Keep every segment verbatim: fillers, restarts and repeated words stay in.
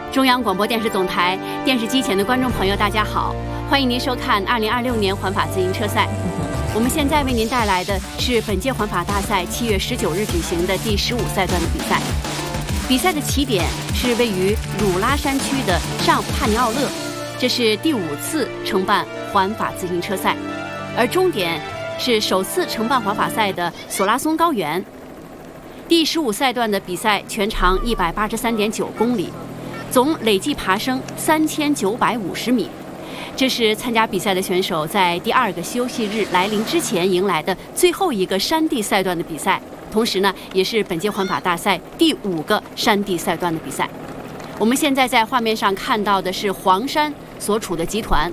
中央广播电视总台电视机前的观众朋友，大家好，欢迎您收看二零二六年环法自行车赛。我们现在为您带来的是本届环法大赛七月十九日举行的第十五赛段的比赛。比赛的起点是位于汝拉山区的上帕尼奥勒，这是第五次承办环法自行车赛，而终点是首次承办环法赛的索拉松高原。第十五赛段的比赛全长一百八十三点九公里，总累计爬升三千九百五十米。这是参加比赛的选手在第二个休息日来临之前迎来的最后一个山地赛段的比赛，同时呢，也是本届环法大赛第五个山地赛段的比赛。我们现在在画面上看到的是黄山所处的集团，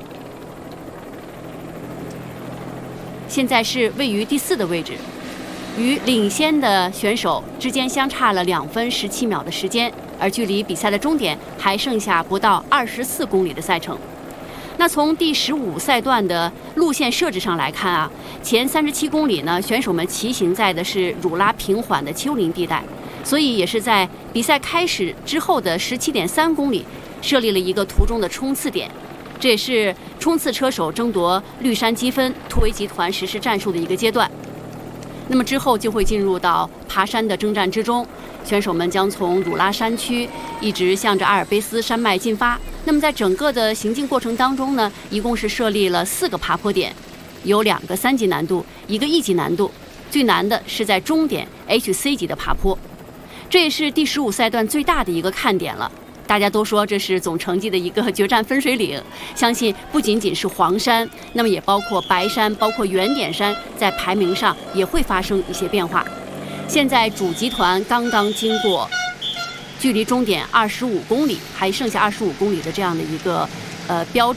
现在是位于第四的位置，与领先的选手之间相差了两分十七秒的时间，而距离比赛的终点还剩下不到二十四公里的赛程。那从第十五赛段的路线设置上来看啊，前三十七公里呢，选手们骑行在的是汝拉平缓的丘陵地带，所以也是在比赛开始之后的十七点三公里设立了一个途中的冲刺点，这也是冲刺车手争夺绿山积分、突围集团实施战术的一个阶段。那么之后就会进入到爬山的征战之中，选手们将从汝拉山区一直向着阿尔卑斯山脉进发。那么在整个的行进过程当中呢，一共是设立了四个爬坡点，有两个三级难度，一个一级难度，最难的是在终点 H C 级的爬坡。这也是第十五赛段最大的一个看点了。大家都说这是总成绩的一个决战分水岭，相信不仅仅是黄山，那么也包括白山，包括圆点山，在排名上也会发生一些变化。现在主集团刚刚经过距离终点二十五公里，还剩下二十五公里的这样的一个呃标志。